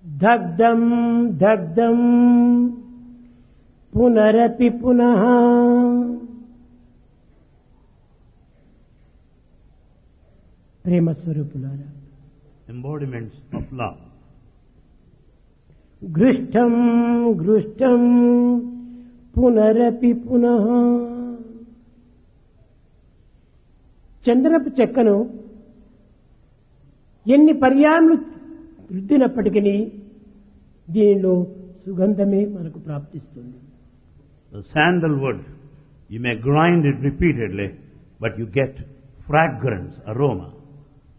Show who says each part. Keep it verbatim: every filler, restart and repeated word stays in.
Speaker 1: దగ్ధం దగ్ధం పునరపి పునః ప్రేమ స్వరూపులారా,
Speaker 2: embodiments of love.
Speaker 1: గృష్టం గృష్టం పునరపి పునః. చందనపు చెక్కను ఎన్ని పర్యాలు రుద్దినప్పటికీ దీనిలో సుగంధమే మనకు ప్రాప్తిస్తుంది.
Speaker 2: The sandalwood, you may grind it repeatedly, but you get fragrance, aroma.